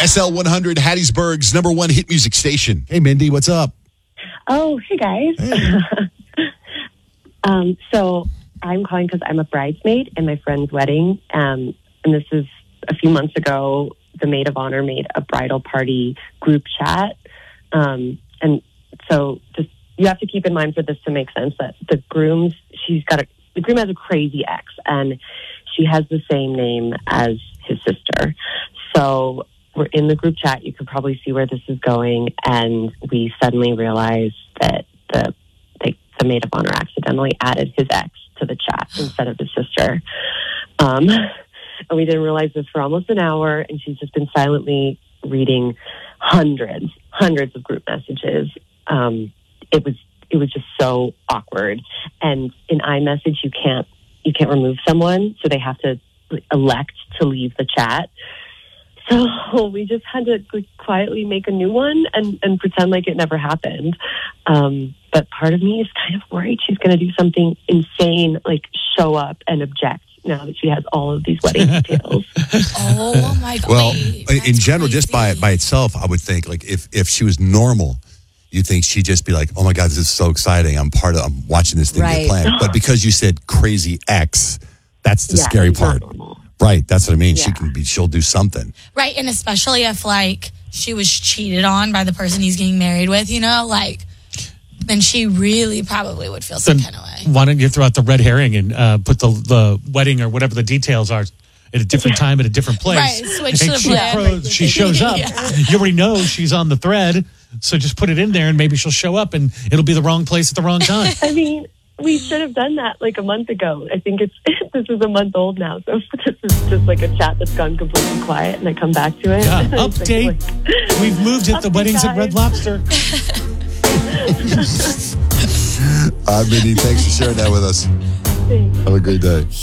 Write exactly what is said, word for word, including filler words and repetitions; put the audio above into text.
S L one hundred, Hattiesburg's number one hit music station. Hey, Mindy, what's up? Oh, hey, guys. Hey. um, so I'm calling because I'm a bridesmaid in my friend's wedding. Um, and this is a few months ago. The maid of honor made a bridal party group chat. Um, and so just you have to keep in mind for this to make sense that the groom's, she's got a, the groom has a crazy ex, and she has the same name as his sister. So we're in the group chat. You can probably see where this is going. And we suddenly realize that the, the, the maid of honor accidentally added his ex to the chat instead of his sister. Um, and we didn't realize this for almost an hour. And she's just been silently reading hundreds, hundreds of group messages. Um, it was, it was just so awkward. And in iMessage, you can't, you can't remove someone. So they have to elect to leave the chat. So we just had to quietly make a new one and, and pretend like it never happened. Um, but part of me is kind of worried she's going to do something insane, like show up and object now that she has all of these wedding details. Oh, my God. Well, That's in general, crazy. just by by itself, I would think, like, if, if she was normal, you'd think she'd just be like, oh, my God, this is so exciting. I'm part of, I'm watching this thing Right. get planned. But because you said crazy ex, that's the Yeah, scary she's not part. normal. Right, that's what I mean. She Yeah. can be, she'll do something. Right, and especially if, like, she was cheated on by the person he's getting married with, you know, like, then she really probably would feel some Then kind of way. why don't you throw out the red herring and uh, put the the wedding or whatever the details are at a different time at a different place? Right, switch And to the she, plan. pro- she shows up. Yeah. You already know she's on the thread, so just put it in there and maybe she'll show up and it'll be the wrong place at the wrong time. I mean, we should have done that like a month ago. I think it's this is a month old now, so this is just like a chat that's gone completely quiet, and I come back to it. Yeah, It's like, update. like, We've moved it. The Update, wedding's at Red guys. Lobster. Uh, Mindy, thanks for sharing that with us. thanks. Have a great day.